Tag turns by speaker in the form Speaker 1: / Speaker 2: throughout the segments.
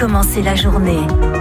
Speaker 1: commencer la journée.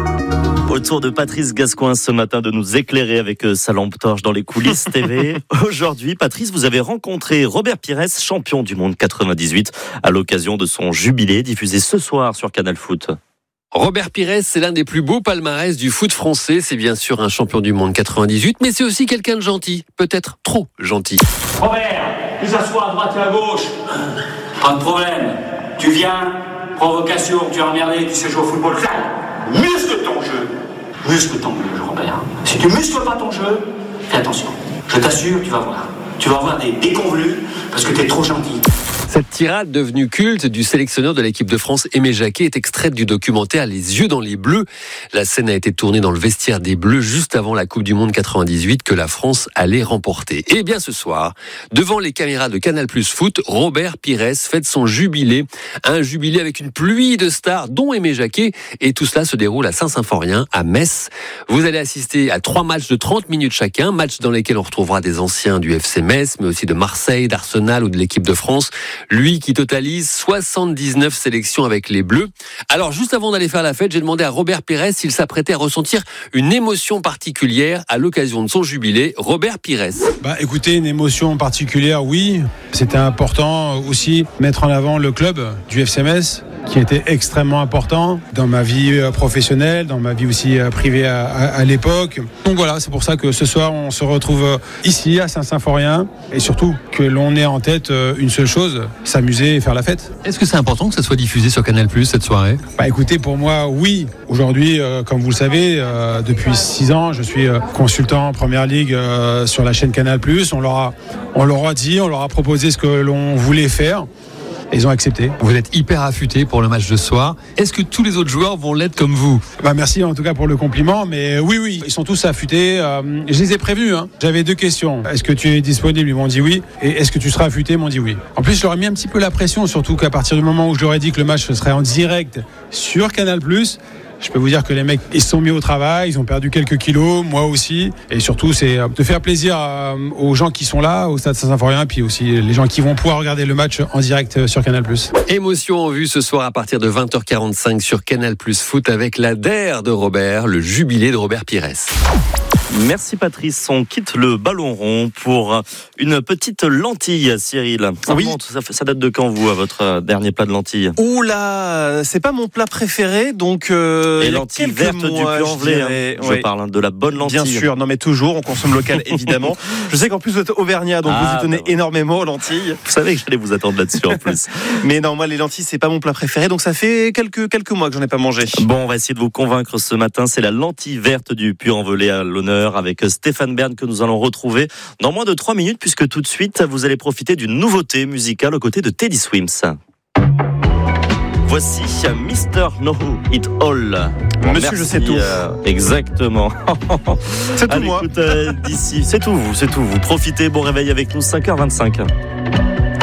Speaker 2: Autour de Patrice Gascoigne ce matin de nous éclairer avec sa lampe torche dans les coulisses TV. Aujourd'hui, Patrice, vous avez rencontré Robert Pires, champion du monde 98, à l'occasion de son jubilé diffusé ce soir sur Canal Foot.
Speaker 3: Robert Pires, c'est l'un des plus beaux palmarès du foot français. C'est bien sûr un champion du monde 98, mais c'est aussi quelqu'un de gentil, peut-être trop gentil.
Speaker 4: Robert, tu s'assois à droite et à gauche. Pas de problème. Tu viens, provocation, tu as emmerdé, tu sais jouer au football. Muscle ton jeu. Muscle ton jeu, Robert. Si tu muscles pas ton jeu, fais attention. Je t'assure, tu vas voir. Tu vas avoir des déconvenus parce que t'es trop gentil.
Speaker 3: Cette tirade devenue culte du sélectionneur de l'équipe de France, Aimé Jacquet, est extraite du documentaire Les yeux dans les bleus. La scène a été tournée dans le vestiaire des Bleus juste avant la Coupe du Monde 98 que la France allait remporter. Et bien ce soir, devant les caméras de Canal Plus Foot, Robert Pires fête son jubilé. Un jubilé avec une pluie de stars, dont Aimé Jacquet. Et tout cela se déroule à Saint-Symphorien, à Metz. Vous allez assister à 3 matchs de 30 minutes chacun, matchs dans lesquels on retrouvera des anciens du FC Metz, mais aussi de Marseille, d'Arsenal ou de l'équipe de France. Lui qui totalise 79 sélections avec les Bleus. Alors juste avant d'aller faire la fête, j'ai demandé à Robert Pires s'il s'apprêtait à ressentir une émotion particulière à l'occasion de son jubilé. Robert Pires.
Speaker 5: Écoutez, une émotion particulière, oui. C'était important aussi mettre en avant le club du FC Metz, qui était extrêmement important dans ma vie professionnelle, dans ma vie aussi privée à l'époque. Donc voilà, c'est pour ça que ce soir, on se retrouve ici à Saint-Symphorien et surtout que l'on ait en tête une seule chose, s'amuser et faire la fête.
Speaker 6: Est-ce que c'est important que ça soit diffusé sur Canal+, cette soirée ?
Speaker 5: Écoutez, pour moi, oui. Aujourd'hui, comme vous le savez, depuis 6 ans, je suis consultant en Première Ligue sur la chaîne Canal+. On leur a dit, on leur a proposé ce que l'on voulait faire. Ils ont accepté.
Speaker 6: Vous êtes hyper affûté pour le match de ce soir. Est-ce que tous les autres joueurs vont l'être comme vous ?
Speaker 5: Merci en tout cas pour le compliment, mais oui, ils sont tous affûtés. Je les ai prévenus. J'avais 2 questions. Est-ce que tu es disponible ? Ils m'ont dit oui. Et est-ce que tu seras affûté ? Ils m'ont dit oui. En plus, je leur ai mis un petit peu la pression, surtout qu'à partir du moment où je leur ai dit que le match serait en direct sur Canal+, je peux vous dire que les mecs, ils se sont mis au travail, ils ont perdu quelques kilos, moi aussi. Et surtout, c'est de faire plaisir aux gens qui sont là, au stade Saint-Symphorien, et puis aussi les gens qui vont pouvoir regarder le match en direct sur Canal+.
Speaker 3: Émotion en vue ce soir à partir de 20h45 sur Canal Plus Foot avec la DER de Robert, le jubilé de Robert Pires.
Speaker 2: Merci Patrice, on quitte le ballon rond pour une petite lentille, Cyril.
Speaker 7: Oui.
Speaker 2: Ça date de quand, vous, à votre dernier plat de lentilles ?
Speaker 7: Oula, c'est pas mon plat préféré, donc...
Speaker 2: les lentilles vertes du Puy-en-Velay, je parle de la bonne lentille.
Speaker 7: Bien sûr, non mais toujours, on consomme local évidemment. Je sais qu'en plus vous êtes auvergnat, donc vous y tenez énormément aux lentilles.
Speaker 2: Vous savez que j'allais vous attendre là-dessus en plus.
Speaker 7: Mais non, moi les lentilles c'est pas mon plat préféré, donc ça fait quelques mois que j'en ai pas mangé.
Speaker 2: Bon, on va essayer de vous convaincre ce matin, c'est la lentille verte du Puy-en-Velay à l'honneur avec Stéphane Bern que nous allons retrouver dans moins de 3 minutes puisque tout de suite vous allez profiter d'une nouveauté musicale aux côtés de Teddy Swims. Voici Mr. Know It All.
Speaker 7: Monsieur,
Speaker 2: merci,
Speaker 7: je sais tout.
Speaker 2: Exactement.
Speaker 7: C'est tout moi.
Speaker 2: D'ici, c'est tout vous. Profitez, bon réveil avec nous, 5h25.